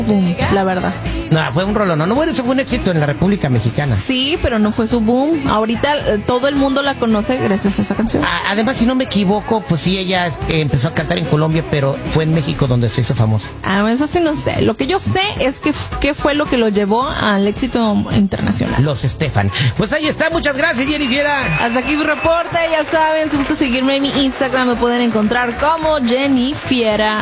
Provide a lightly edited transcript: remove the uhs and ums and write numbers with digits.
boom, la verdad. No, fue un rollo. No, bueno, eso fue un éxito en la República Mexicana. Sí, pero no fue su boom. Ahorita todo el mundo la conoce gracias a esa canción. Además, si no me equivoco, pues sí, ella empezó a cantar en Colombia, pero fue en México donde se hizo famosa. Eso sí no sé. Lo que yo sé es que fue lo que lo llevó al éxito internacional. Los Estefan. Pues ahí está, muchas gracias, Jennifer. Hasta aquí mi reporte, ya saben, si gusta seguirme en mi Instagram me pueden encontrar como Jennifer.